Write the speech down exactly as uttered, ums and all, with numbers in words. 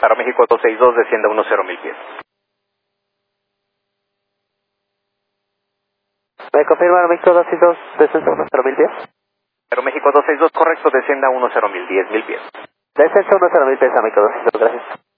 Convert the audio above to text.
Aeroméxico dos seis dos, descienda uno cero mil pies. ¿Me confirma Aeroméxico dos seis dos, descenso uno cero mil pies? Aeroméxico dos seis dos, correcto, descienda uno cero mil, diez mil pies. Descenso uno cero mil pies, Aeroméxico dos seis dos, gracias.